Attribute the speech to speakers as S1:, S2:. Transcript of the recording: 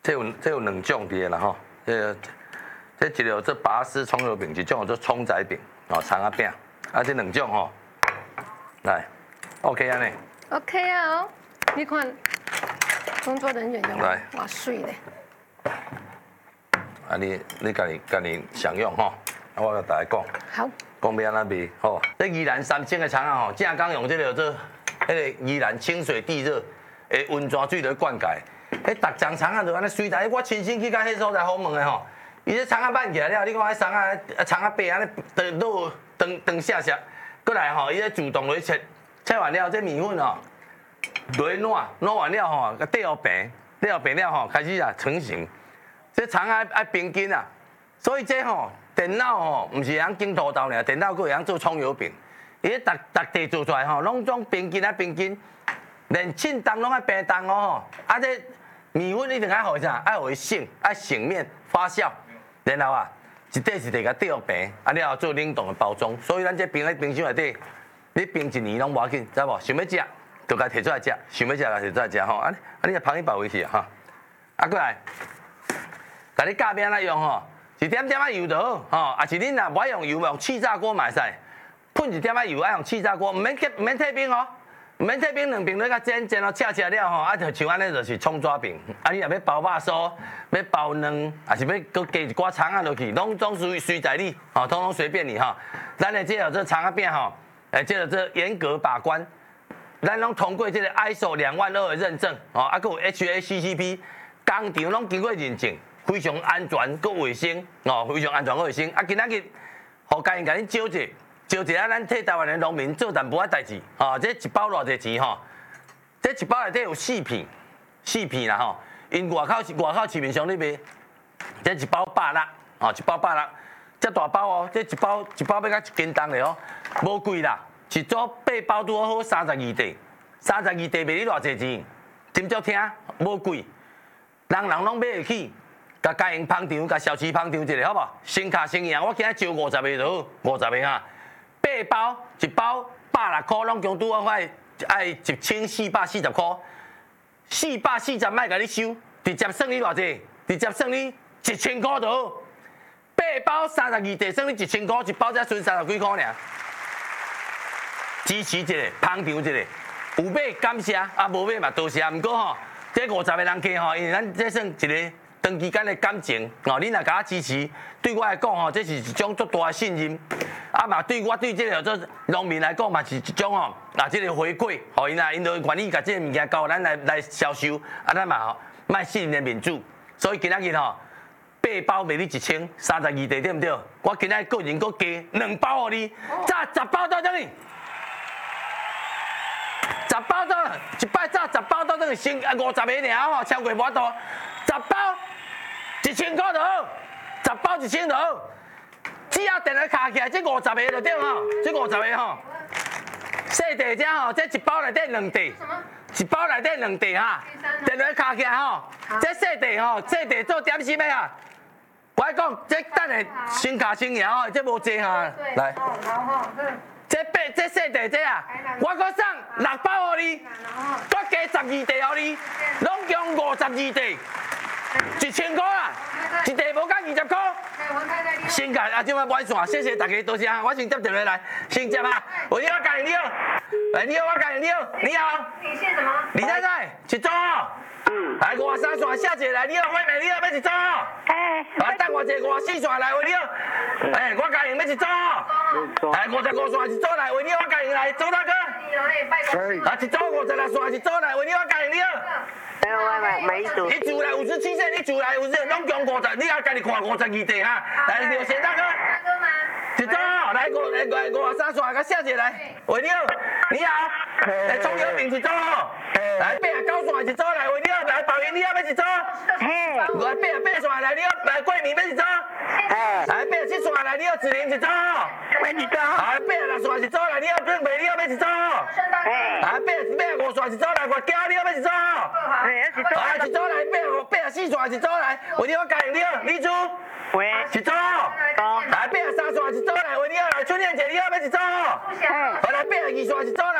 S1: 这有两种伫啦吼，这一个这拔丝葱油饼，一种做葱仔饼，哦，葱仔饼，啊，这两种吼，来 ，OK 啊呢
S2: ？OK 啊哦，你看工作人员用哇水咧。
S1: 啊，你家己享用吼，啊，我甲大家讲。
S2: 好。
S1: 讲要安怎卖吼？这宜兰3星的葱啊吼，正刚用这个做，迄个宜兰清水地热的温泉水来灌溉。迄逐张葱啊就安尼水台，我亲身去到迄所在访问的吼，伊这葱啊挽起来了，你看迄葱啊白安尼落长下下，过来吼，伊咧自动落去切完了，这米粉吼落去烂完了吼，甲底好平了吼，开始啊成型。这葱啊爱冰筋啊，所以这吼。电脑吼，唔是通经土豆尔，电脑佫会通做葱油饼。伊咧逐地做出来吼，拢种冰筋，连浸冻拢爱冰冻哦。啊，这米粉一定爱互啥？爱互伊醒，爱醒面发酵，然后啊，一地甲吊平，啊了后做冷冻的包装。所以咱这冰喺冰箱内底，你冰一年拢无要紧，知无？想要食，就甲摕出来食；想要食，甲摕出来食吼。啊，你放去包回去哈。啊，过来，甲你教边安怎用吼？一点仔油就好，吼，啊是恁若不爱用油，用气炸锅嘛会使，喷一点仔油，爱用气炸锅，唔免退冰哦，唔免退冰，两边你甲煎哦，切了吼，啊就像安尼就是葱抓饼，啊你若要包肉酥，要包卵，啊是要搁加一寡葱啊落去，拢随在你，吼，统统随便你哈。咱的这葱仔饼吼，这严格把关，咱拢通过这个 ISO 22000的认证，哦，啊，佮有 HACCP， 工厂拢经过认证。非常安全，佮卫生，哦，非常安全佮卫生。啊，今仔日，互家人甲恁招一啊，咱替台湾的农民做淡薄仔代志，哦，这一包偌济钱吼？这一包内底有4片啦吼。因外口市面上咧卖，这一包100粒，哦，一包100粒，这大包哦，这一包要甲1斤重咧哦，无贵啦，一组8包拄好32袋，32袋卖你偌济钱？真足听，无贵，人拢买得起。甲家营捧场，甲小吃捧场一下，好无？先卡先赢，我今仔招50个就好，50个哈。8包，一包160块，拢共拄好爱1440块，440莫甲你收，直接算你偌济？直接算你1000块就好。8包32袋，算你1000块，一包才剩30几块尔。支持一下，捧场一下，有买感谢，啊无买嘛多谢。毋过吼，这50个人客吼，因为咱这算一个。长期间的感情，哦，你若甲我支持，对我来讲吼，这是一种足大的信任，啊嘛，对我对这个做农民来讲嘛是一种吼，啊，这个回馈，吼，因就愿意甲这个物件交咱来销售，啊，咱嘛吼，卖信任的民主，所以今仔日吼，8包卖你1032袋，对不对？我今仔个人搁加2包互你，炸10包到这里。10包到，一摆炸10包到，等于50个尔吼，超过无多，10包。1000块就好，10包1000就好，只要电话卡起来，这50个就对吼，这50个吼，细袋只吼，这一包内底2袋，一包内底2袋哈，电话卡起来吼，这细袋吼，细袋做点心的啊，我讲这等下先卡先赢哦，这无济哈，来，这细袋这啊，我搁送6包互你，搁加12袋互你，拢共52袋。1000块啊，一袋无到20块。先甲啊，即摆买线，谢谢大家，多谢啊！我先接电话来，先接啊。喂，你好，家人你好，喂，你好，我家人你好，你好。你姓什么？李太太，一组哦。来53线下一个来，你好，妹妹，你好，要一组哦。来等我一下54线来，喂，你好。我家人要一组哦。来55线一组来，喂，你好，我家人来，周大哥。啊，一组56线一组来，喂，你好，家人你好。
S3: 买一组。
S1: 你住来57线，你住来50，拢共50，你也家己看52袋哈。来，刘贤大哥。一组哦，来53线，甲下一个来，喂，你好，你好。葱油饼一组哦。来89线一组来，喂，你好，来宝云你好要一组。来88线来，你好，来桂明要一组。来87线来，你好，子林一组。
S3: 要一组。
S1: 来86线一组来，你好，俊美你好要一组。来85线一组来，我家你好要一组。来一组来84线一组来，喂，你好，家人你好，李珠。
S3: 喂。
S1: 一组。来83线一组来，喂，你好，来春燕姐你好要一组。来82线一组来。